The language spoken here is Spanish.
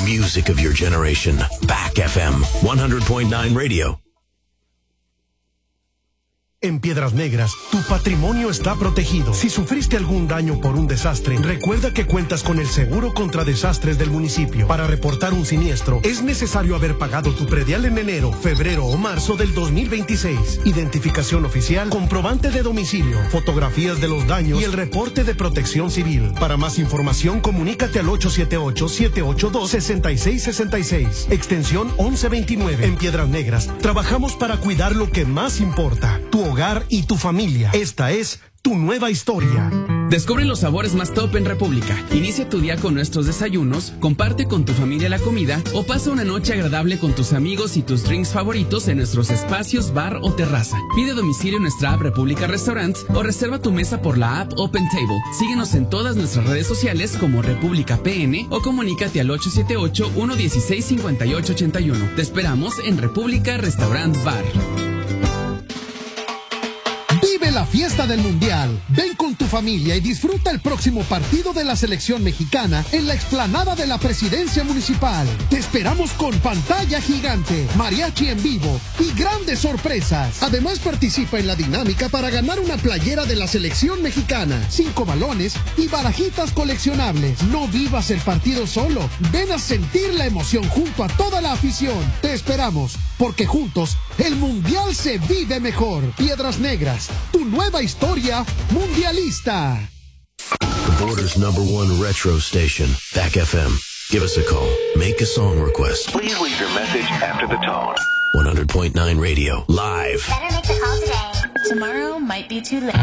music of your generation. Back FM 100.9 Radio. En Piedras Negras, tu patrimonio está protegido. Si sufriste algún daño por un desastre, recuerda que cuentas con el seguro contra desastres del municipio. Para reportar un siniestro, es necesario haber pagado tu predial en enero, febrero o marzo del 2026. Identificación oficial, comprobante de domicilio, fotografías de los daños y el reporte de Protección Civil. Para más información, comunícate al 878-782-6666, extensión 1129. En Piedras Negras, trabajamos para cuidar lo que más importa, tu hogar y tu familia. Esta es tu nueva historia. Descubre los sabores más top en República. Inicia tu día con nuestros desayunos, comparte con tu familia la comida o pasa una noche agradable con tus amigos y tus drinks favoritos en nuestros espacios bar o terraza. Pide domicilio en nuestra app República Restaurants o reserva tu mesa por la app Open Table. Síguenos en todas nuestras redes sociales como República PN o comunícate al 878-116-5881. Te esperamos en República Restaurant Bar. Vive la fiesta del Mundial. Ven con tu familia y disfruta el próximo partido de la selección mexicana en la explanada de la Presidencia Municipal. Te esperamos con pantalla gigante, mariachi en vivo y grandes sorpresas. Además, participa en la dinámica para ganar una playera de la selección mexicana, 5 balones y barajitas coleccionables. No vivas el partido solo. Ven a sentir la emoción junto a toda la afición. Te esperamos, porque juntos el Mundial se vive mejor. Piedras Negras, tu nueva historia mundialista. The Border's #1 retro station, Back FM. Give us a call. Make a song request. Please leave your message after the tone. 100.9 Radio, live. Better make the call today. Tomorrow might be too late.